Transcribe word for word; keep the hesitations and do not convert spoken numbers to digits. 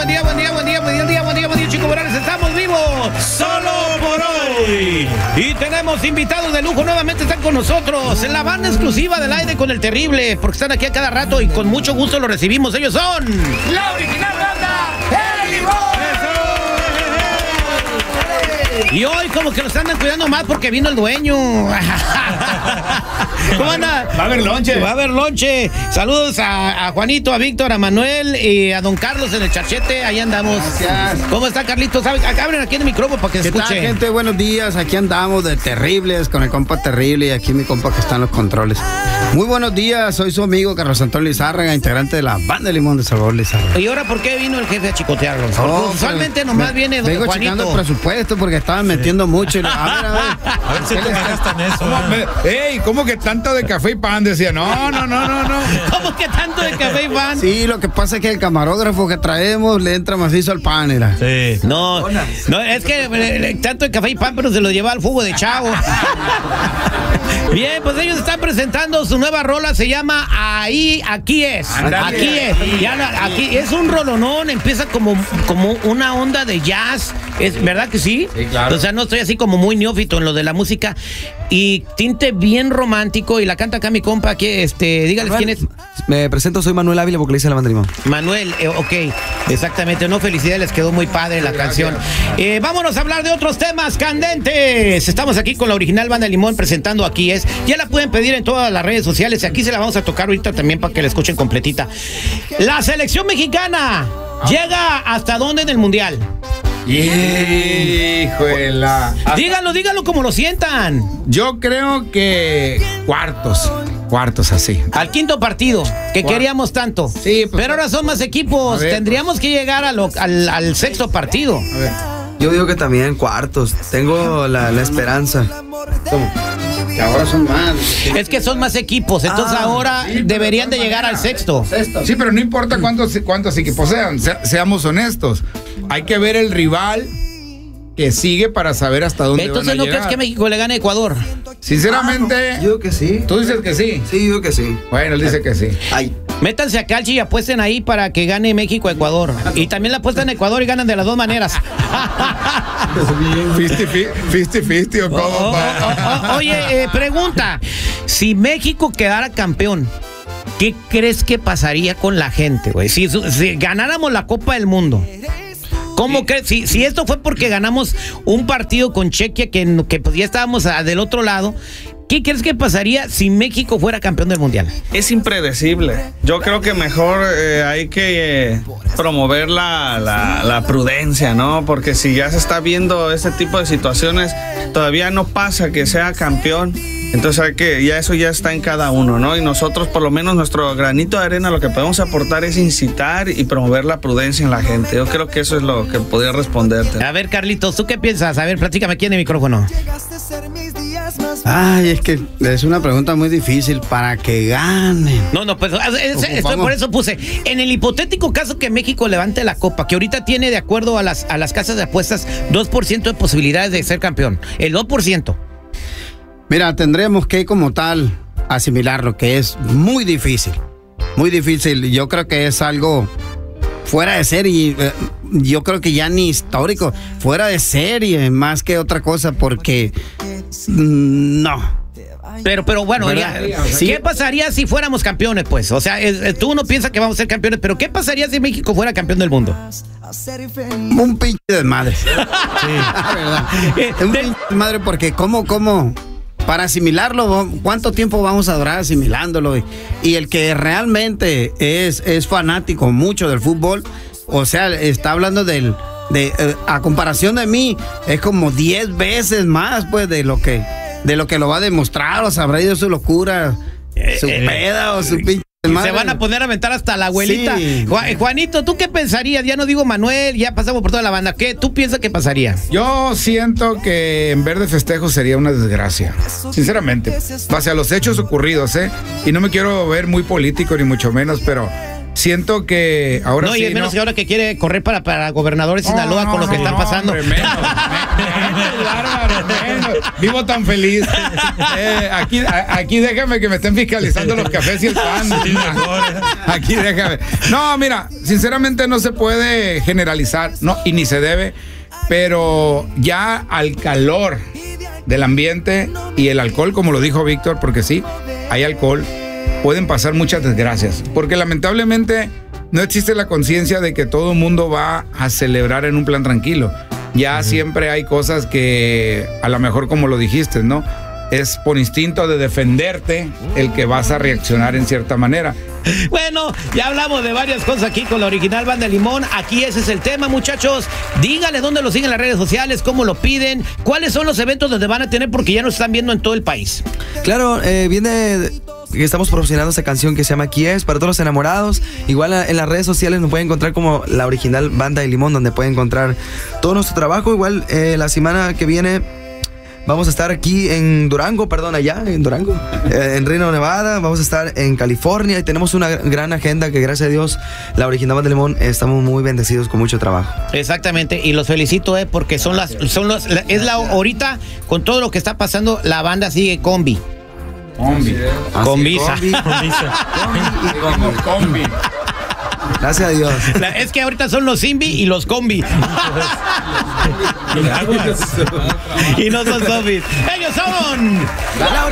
buen día, buen día, buen día, buen día, buen día, buen día, buen día, Chico Morales, estamos vivos solo por hoy. Y tenemos invitados de lujo, nuevamente están con nosotros en la banda exclusiva del aire con el terrible, porque están aquí a cada rato y con mucho gusto los recibimos. Ellos son la original banda El Limón. Y hoy como que los andan cuidando más porque vino el dueño. ¿Cómo anda? Va a haber lonche. Va a haber lonche. Saludos a, a Juanito, a Víctor, a Manuel y a don Carlos en el charchete. Ahí andamos. Gracias. ¿Cómo está, Carlitos? Abren aquí en el micrófono para que se ¿Qué escuche. tal, gente? Buenos días. Aquí andamos de terribles con el compa terrible y aquí mi compa que está en los controles. Muy buenos días. Soy su amigo Carlos Antonio Lizárraga, integrante de la banda de Limón de Salvador Lizárraga. ¿Y ahora por qué vino el jefe a chicotearlos? Oh, usualmente nomás me, viene don vengo Juanito. checando el presupuesto porque estaban metiendo mucho. Y, a ver, a ver. A ver si te gastan eso. ¿Cómo, me, ey, ¿cómo que tanto de café y pan? Decía, no, no, no, no, no. ¿Cómo que tanto de café y pan? Sí, lo que pasa es que el camarógrafo que traemos le entra macizo al pan, era. Sí. No, no, es que eh, tanto de café y pan, pero se lo lleva al jugo de chavo. Bien, pues ellos están presentando su nueva rola, se llama Ahí, Aquí Es. Andale. Aquí es. Ya, aquí es un rolonón, empieza como, como una onda de jazz. Es, ¿verdad que sí? Sí, claro. O sea, no estoy así como muy neófito en lo de la música. Y tinte bien romántico. Y la canta acá mi compa, que este, dígales quién es. Me presento, soy Manuel Ávila, vocalista de la banda Limón. Manuel, eh, ok, exactamente, no, felicidades, les quedó muy padre la canción. Eh, vámonos a hablar de otros temas candentes. Estamos aquí con la original banda Limón presentando Aquí Es. Ya la pueden pedir en todas las redes sociales. Aquí se la vamos a tocar ahorita también para que la escuchen completita. La selección mexicana llega hasta dónde en el mundial. Híjuela. Díganlo, díganlo como lo sientan. Yo creo que cuartos. Cuartos así. Al quinto partido, que Cuarto. queríamos tanto. Sí, pues, pero ahora son más equipos. a ver, Tendríamos que llegar a lo- al, al sexto partido. A ver. Yo digo que también cuartos. Tengo la, la esperanza. ¿Cómo? Que ahora son más. Es que son más equipos, entonces Ah, ahora sí, pero deberían de de todas llegar al maneras, sexto. Sexto. Sí, pero no importa cuántos, cuántos equipos sean, se- seamos honestos. Hay que ver el rival que sigue para saber hasta dónde Entonces, van a ¿no llegar. crees que México le gane a Ecuador? Sinceramente, Yo digo que sí. tú dices que sí. Sí, yo digo que sí. Bueno, él dice que sí. Ay. Métanse a Calchi y apuesten ahí para que gane México a Ecuador. Y también la apuestan a Ecuador y ganan de las dos maneras. cincuenta cincuenta o O- o- cómo, pa? o- o- oye, eh, pregunta. Si México quedara campeón, ¿qué crees que pasaría con la gente, güey? Si, su- si ganáramos la Copa del Mundo. ¿Cómo crees? Si, si esto fue porque ganamos un partido con Chequia, que, que pues ya estábamos a- del otro lado, ¿qué crees que pasaría si México fuera campeón del Mundial? Es impredecible. Yo creo que mejor eh, hay que eh, promover la, la, la prudencia, ¿no? Porque si ya se está viendo este tipo de situaciones, todavía no pasa que sea campeón. Entonces hay que, ya eso ya está en cada uno, ¿no? Y nosotros, por lo menos, nuestro granito de arena, lo que podemos aportar es incitar y promover la prudencia en la gente. Yo creo que eso es lo que podría responderte. A ver, Carlitos, ¿tú qué piensas? A ver, platícame aquí en el micrófono. Ay, es que es una pregunta muy difícil para que ganen. No, no, pues es- es- estoy- por eso puse, en el hipotético caso que México levante la copa, que ahorita tiene, de acuerdo a las, a las casas de apuestas, dos por ciento de posibilidades de ser campeón. El dos por ciento. Mira, tendremos que como tal asimilarlo, que es muy difícil. Muy difícil. Yo creo que es algo fuera de serie. eh, Yo creo que ya ni histórico. Fuera de serie, más que otra cosa, porque mm, no. Pero, pero bueno, ya, ¿Verdad? Sí. ¿qué pasaría si fuéramos campeones, pues? O sea, es- es- tú no piensas que vamos a ser campeones, pero ¿qué pasaría si México fuera campeón del mundo? Un pinche desmadre. La verdad. Eh, Un de- pinche desmadre porque cómo, cómo, para asimilarlo, ¿cuánto tiempo vamos a durar asimilándolo? Y, y el que realmente es, es fanático mucho del fútbol, o sea, está hablando del, de, eh, a comparación de mí, es como diez veces más, pues, de lo que, de lo que lo va a demostrar, o sabrá de su locura, su eh, peda o su pinche Se desmadre. van a poner a aventar hasta la abuelita. Sí. Ju- Juanito, ¿tú qué pensarías? Ya no digo Manuel, ya pasamos por toda la banda. ¿Qué tú piensas que pasaría? Yo siento que en vez de festejo sería una desgracia. Sinceramente. Base a los hechos ocurridos, ¿eh? Y no me quiero ver muy político ni mucho menos, pero siento que ahora no, sí. y es menos no. que ahora que quiere correr para, para gobernador de Sinaloa No, con lo no, que está no, pasando. hombre, menos, menos, bárbaro, menos. Vivo tan feliz. Eh, aquí, a- aquí déjame que me estén fiscalizando los cafés y el pan. Aquí déjame. No, mira, sinceramente no se puede generalizar, no, y ni se debe, pero ya al calor del ambiente y el alcohol, como lo dijo Víctor, porque sí, hay alcohol, pueden pasar muchas desgracias, porque lamentablemente no existe la conciencia de que todo el mundo va a celebrar en un plan tranquilo. Ya uh-huh. siempre hay cosas que, a lo mejor como lo dijiste, ¿no? Es por instinto de defenderte el que vas a reaccionar en cierta manera. Bueno, ya hablamos de varias cosas aquí con la original Banda Limón. Aquí ese es el tema, muchachos. Díganle dónde lo siguen en las redes sociales, cómo lo piden, cuáles son los eventos donde van a tener, porque ya nos están viendo en todo el país. Claro, eh, viene que estamos promocionando esta canción que se llama Aquí es, para todos los enamorados. Igual en las redes sociales nos pueden encontrar como la original Banda de Limón, donde pueden encontrar todo nuestro trabajo. Igual eh, la semana que viene vamos a estar aquí en Durango, perdón, allá en Durango, eh, en Reno, Nevada. Vamos a estar en California y tenemos una gran agenda que, gracias a Dios, la original Banda de Limón, estamos muy bendecidos con mucho trabajo. Exactamente, y los felicito, eh, porque son las, son los, la, es la ahorita con todo lo que está pasando, la banda sigue combi. Combi. Combisa. Combi, Combi. Combi. Gracias a Dios. La, es que ahorita son los Simbi y los combi. Y no son zombies. Ellos son La